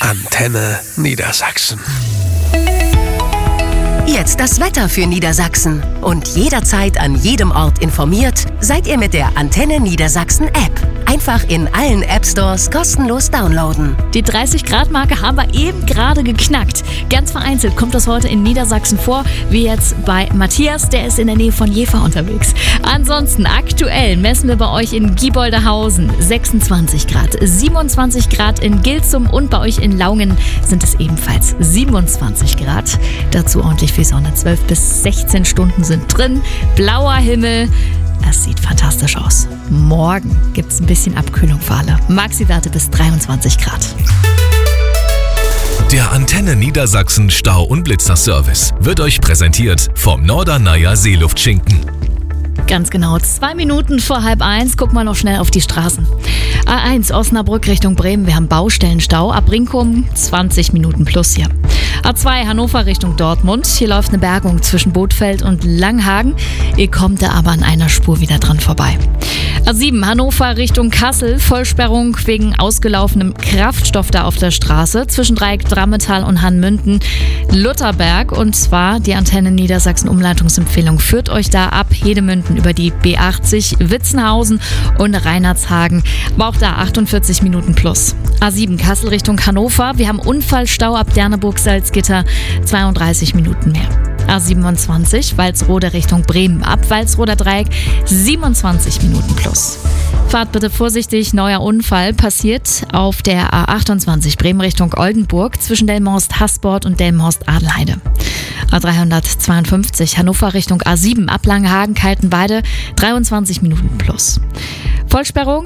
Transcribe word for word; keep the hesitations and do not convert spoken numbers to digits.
Antenne Niedersachsen. Jetzt das Wetter für Niedersachsen. Und jederzeit an jedem Ort informiert seid ihr mit der Antenne Niedersachsen App. Einfach in allen App-Stores kostenlos downloaden. Die dreißig Grad Marke haben wir eben gerade geknackt. Ganz vereinzelt kommt das heute in Niedersachsen vor, wie jetzt bei Matthias, der ist in der Nähe von Jever unterwegs. Ansonsten aktuell messen wir bei euch in Gieboldehausen sechsundzwanzig Grad, siebenundzwanzig Grad in Gilsum und bei euch in Laungen sind es ebenfalls siebenundzwanzig Grad. Dazu ordentlich viel Sonne, zwölf bis sechzehn Stunden sind drin, blauer Himmel. Es sieht fantastisch aus. Morgen gibt es ein bisschen Abkühlung für alle. Maxi-Werte bis dreiundzwanzig Grad. Der Antenne Niedersachsen Stau- und Blitzerservice wird euch präsentiert vom Norderneier Seeluftschinken. Ganz genau, zwei Minuten vor halb eins. Guck mal noch schnell auf die Straßen. A eins Osnabrück Richtung Bremen. Wir haben Baustellenstau. Ab Brinkum zwanzig Minuten plus hier. A zwei Hannover Richtung Dortmund. Hier läuft eine Bergung zwischen Bothfeld und Langhagen. Ihr kommt da aber an einer Spur wieder dran vorbei. A sieben Hannover Richtung Kassel. Vollsperrung wegen ausgelaufenem Kraftstoff da auf der Straße. Zwischen Dreieck Drammetal und Hanmünden Lutherberg. Und zwar die Antenne Niedersachsen Umleitungsempfehlung führt euch da ab Hedemünden über die B achtzig, Witzenhausen und Reinhardshagen. Aber auch da achtundvierzig Minuten plus. A sieben Kassel Richtung Hannover. Wir haben Unfallstau ab Derneburg-Salzgitter, zweiunddreißig Minuten mehr. A siebenundzwanzig Walsrode Richtung Bremen ab Walsroder Dreieck, siebenundzwanzig Minuten plus. Fahrt bitte vorsichtig, neuer Unfall passiert auf der A achtundzwanzig Bremen Richtung Oldenburg zwischen Delmenhorst-Hasborn und Delmenhorst-Adelheide. A dreihundertzweiundfünfzig Hannover Richtung A sieben ab Langenhagen-Kaltenweide, dreiundzwanzig Minuten plus. Vollsperrung